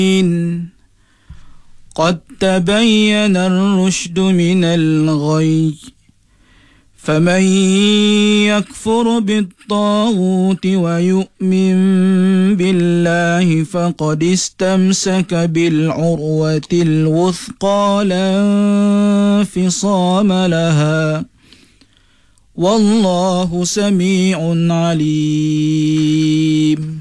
قد تبين الرشد من الغي فمن يكفر بالطاغوت ويؤمن بالله فقد استمسك بالعروة الوثقى لا انفصام لها والله سميع عليم.